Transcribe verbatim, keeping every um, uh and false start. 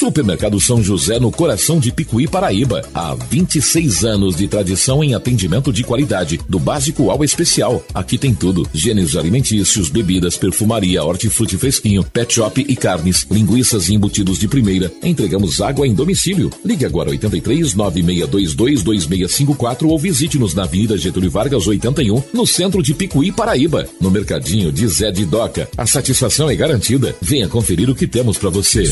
Supermercado São José, no coração de Picuí, Paraíba. Há vinte e seis anos de tradição em atendimento de qualidade, do básico ao especial. Aqui tem tudo: gêneros alimentícios, bebidas, perfumaria, hortifruti fresquinho, pet shop e carnes, linguiças e embutidos de primeira. Entregamos água em domicílio. Ligue agora oito três nove seis dois dois dois seis cinco quatro ou visite-nos na Avenida Getúlio Vargas oitenta e um, no centro de Picuí, Paraíba. No Mercadinho de Zé de Doca. A satisfação é garantida. Venha conferir o que temos para você.